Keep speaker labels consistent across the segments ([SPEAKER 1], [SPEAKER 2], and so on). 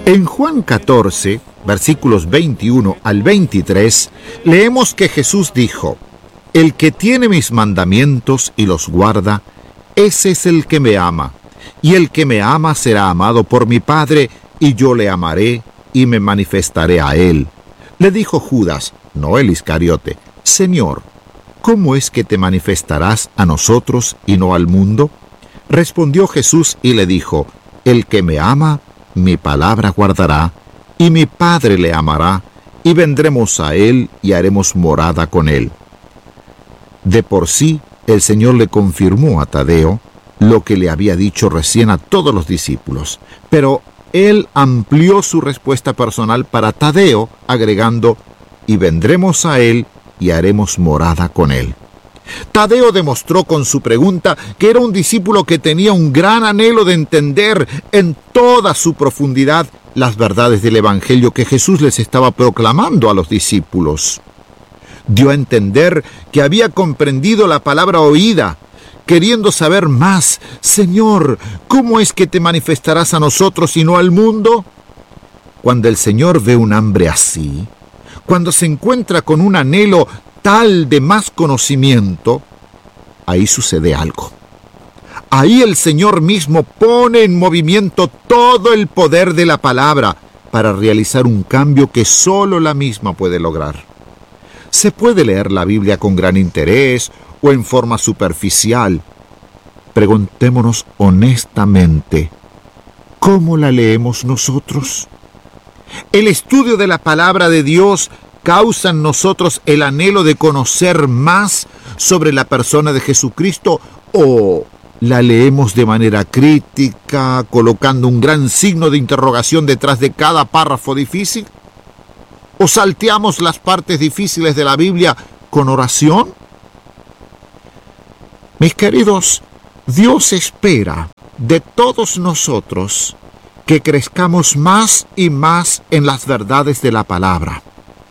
[SPEAKER 1] En Juan 14, versículos 21 al 23, leemos que Jesús dijo: «El que tiene mis mandamientos y los guarda, ese es el que me ama. Y el que me ama será amado por mi Padre, y yo le amaré y me manifestaré a él». Le dijo Judas, no el Iscariote: «Señor, ¿cómo es que te manifestarás a nosotros y no al mundo?». Respondió Jesús y le dijo: «El que me ama, mi palabra guardará, y mi Padre le amará, y vendremos a él y haremos morada con él». De por sí, el Señor le confirmó a Tadeo lo que le había dicho recién a todos los discípulos, pero él amplió su respuesta personal para Tadeo, agregando: «Y vendremos a él y haremos morada con él». Tadeo demostró con su pregunta que era un discípulo que tenía un gran anhelo de entender en toda su profundidad las verdades del Evangelio que Jesús les estaba proclamando a los discípulos. Dio a entender que había comprendido la palabra oída, queriendo saber más. «Señor, ¿cómo es que te manifestarás a nosotros y no al mundo?». Cuando el Señor ve un hambre así, cuando se encuentra con un anhelo tal de más conocimiento, ahí sucede algo. Ahí el Señor mismo pone en movimiento todo el poder de la palabra para realizar un cambio que solo la misma puede lograr. Se puede leer la Biblia con gran interés o en forma superficial. Preguntémonos honestamente, ¿cómo la leemos nosotros? ¿El estudio de la palabra de Dios causa en nosotros el anhelo de conocer más sobre la persona de Jesucristo, o la leemos de manera crítica, colocando un gran signo de interrogación detrás de cada párrafo difícil? ¿O salteamos las partes difíciles de la Biblia con oración? Mis queridos, Dios espera de todos nosotros que crezcamos más y más en las verdades de la palabra.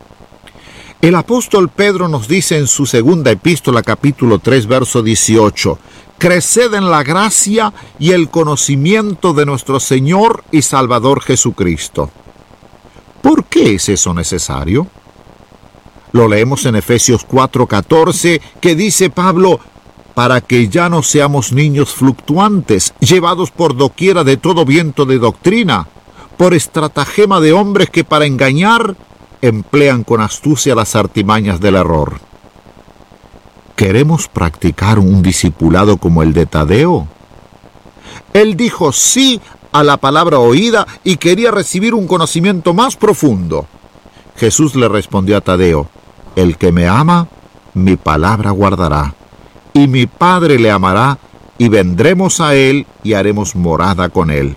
[SPEAKER 1] El apóstol Pedro nos dice en su segunda epístola, capítulo 3, verso 18: «Creced en la gracia y el conocimiento de nuestro Señor y Salvador Jesucristo». ¿Por qué es eso necesario? Lo leemos en Efesios 4:14, que dice Pablo: «Para que ya no seamos niños fluctuantes, llevados por doquiera de todo viento de doctrina, por estratagema de hombres que para engañar emplean con astucia las artimañas del error». ¿Queremos practicar un discipulado como el de Tadeo? Él dijo sí a la palabra oída y quería recibir un conocimiento más profundo. Jesús le respondió a Tadeo: «El que me ama, mi palabra guardará, y mi Padre le amará, y vendremos a él y haremos morada con él».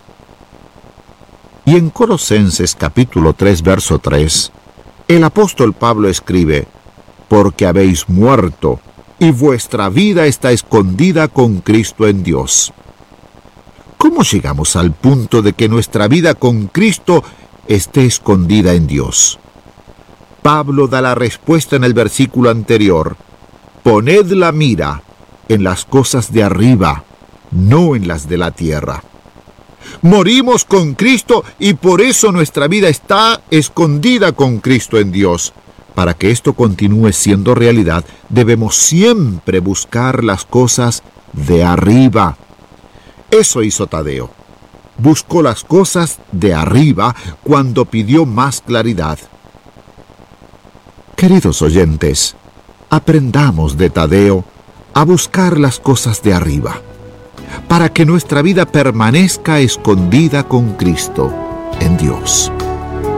[SPEAKER 1] Y en Colosenses capítulo 3, verso 3, el apóstol Pablo escribe: «Porque habéis muerto, y vuestra vida está escondida con Cristo en Dios». ¿Cómo llegamos al punto de que nuestra vida con Cristo esté escondida en Dios? Pablo da la respuesta en el versículo anterior: «Poned la mira en las cosas de arriba, no en las de la tierra». Morimos con Cristo y por eso nuestra vida está escondida con Cristo en Dios. Para que esto continúe siendo realidad, debemos siempre buscar las cosas de arriba. Eso hizo Tadeo. Buscó las cosas de arriba cuando pidió más claridad. Queridos oyentes, aprendamos de Tadeo a buscar las cosas de arriba, para que nuestra vida permanezca escondida con Cristo en Dios.